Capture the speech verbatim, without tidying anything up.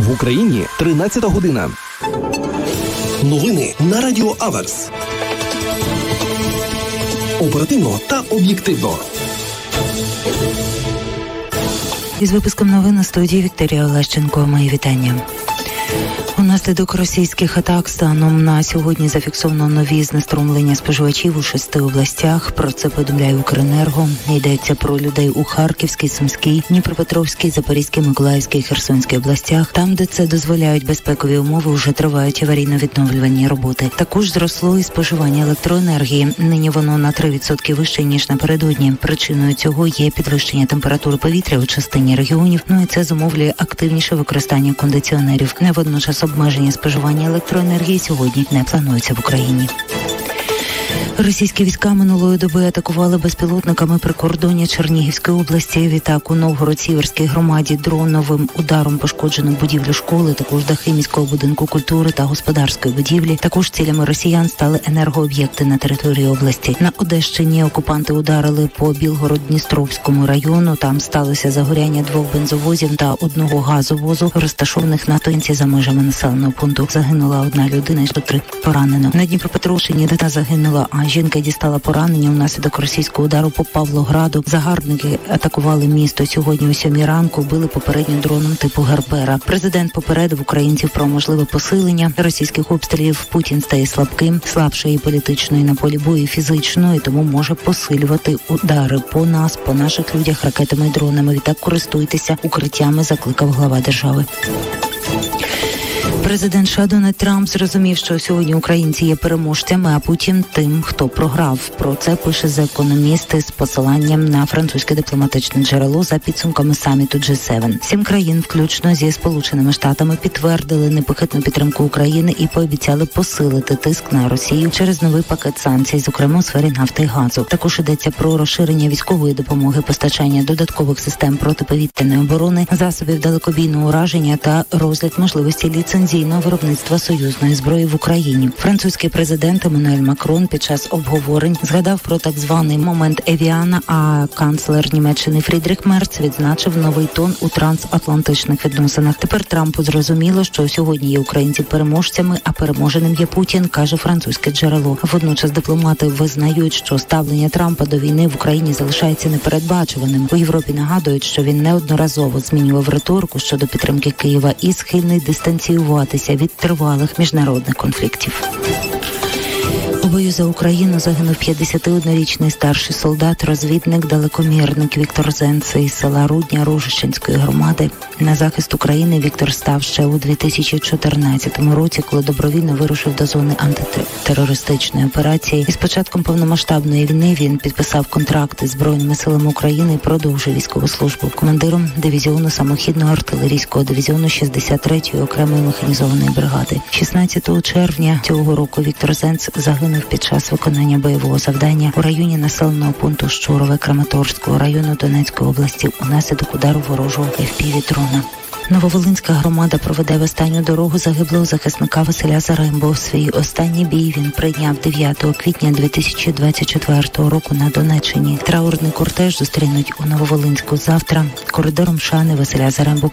В Україні тринадцята година. Новини на Радіо Аверс. Оперативно та об'єктивно. Із випуском новин на студії Вікторія Олещенко. Мої вітання. Унаслідок російських атак станом на сьогодні зафіксовано нові знеструмлення споживачів у шести областях. Про це повідомляє Укренерго. Йдеться про людей у Харківській, Сумській, Дніпропетровській, Запорізькій, Миколаївській, Херсонській областях. Там, де це дозволяють безпекові умови, вже тривають аварійно-відновлювальні роботи. Також зросло і споживання електроенергії. Нині воно на три відсотки вище, ніж напередодні. Причиною цього є підвищення температури повітря у частині регіонів. Ну і це зумовлює активніше використання кондиціонерів. Не водночас обмеження споживання електроенергії сьогодні не планується в Україні. Російські війська минулої доби атакували безпілотниками прикордоння Чернігівської області. Відтак у Новгород-Сіверській громаді дроновим ударом пошкоджено будівлю школи, також дахи міського будинку культури та господарської будівлі. Також цілями росіян стали енергооб'єкти на території області. На Одещині окупанти ударили по Білгород-Дністровському району. Там сталося загоряння двох бензовозів та одного газовозу, розташованих на тонці за межами населеного пункту. Загинула одна людина, що три поранено. На Дніпропетровщині дитина загинула, а жінка дістала поранення внаслідок російського удару по Павлограду. Загарбники атакували місто сьогодні о сьомій ранку, били попередньо дроном типу Гербера. Президент попередив українців про можливе посилення російських обстрілів. Путін стає слабким, слабше і політично, і на полі бою, і фізично, і тому може посилювати удари по нас, по наших людях ракетами і дронами. Відтак користуйтеся укриттями, закликав глава держави. Президент США Дональд Трамп зрозумів, що сьогодні українці є переможцями, а Путін тим, хто програв. Про це пише The Economist з посиланням на французьке дипломатичне джерело за підсумками саміту джі севен. Сім країн, включно зі Сполученими Штатами, підтвердили непохитну підтримку України і пообіцяли посилити тиск на Росію через новий пакет санкцій, зокрема у сфері нафти і газу. Також йдеться про розширення військової допомоги, постачання додаткових систем протиповітряної оборони, засобів далекобійного ураження та розгляд можливості ліцензії на виробництво союзної зброї в Україні. Французький президент Еммануель Макрон під час обговорень згадав про так званий момент Евіана, а канцлер Німеччини Фрідріх Мерц відзначив новий тон у трансатлантичних відносинах. Тепер Трампу зрозуміло, що сьогодні є українці переможцями, а переможеним є Путін, каже французьке джерело. Водночас дипломати визнають, що ставлення Трампа до війни в Україні залишається непередбачуваним. У Європі нагадують, що він неодноразово змінював риторику щодо підтримки Києва і схильний дистанціювати від тривалих міжнародних конфліктів. У бою за Україну загинув п'ятдесятиоднорічний старший солдат, розвідник, далекомірник Віктор Зенц із села Рудня Ружищенської громади. На захист України Віктор став ще у дві тисячі чотирнадцятому році, коли добровільно вирушив до зони антитерористичної операції. І з початком повномасштабної війни він підписав контракти з Збройними силами України і продовжив військову службу. Командиром дивізіону самохідного артилерійського дивізіону шістдесят третьої окремої механізованої бригади. шістнадцятого червня цього року Віктор Зенц загинув під час виконання бойового завдання у районі населеного пункту Щурове Краматорського району Донецької області унаслідок удару ворожого еф пі ві-дрона. Нововолинська громада проведе в останню дорогу загиблого захисника Василя Зарембо. Свій останній бій він прийняв дев'ятого квітня дві тисячі двадцять четвертого року на Донеччині. Траурний кортеж зустрінуть у Нововолинську завтра. Коридором шани Василя Зарембо